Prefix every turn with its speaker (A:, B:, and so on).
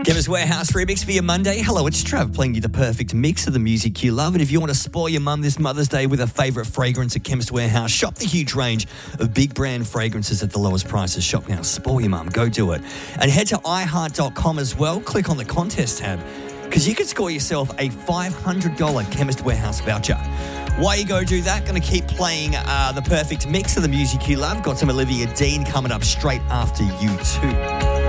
A: Chemist Warehouse remix for your Monday. Hello, it's Trav playing you the perfect mix of the music you love. And if you want to spoil your mum this Mother's Day with a favourite fragrance at Chemist Warehouse, shop the huge range of big brand fragrances at the lowest prices. Shop now. Spoil your mum. Go do it. And head to iHeart.com as well. Click on the contest tab because you could score yourself a $500 Chemist Warehouse voucher. While you go do that, going to keep playing the perfect mix of the music you love. Got some Olivia Dean coming up straight after you too.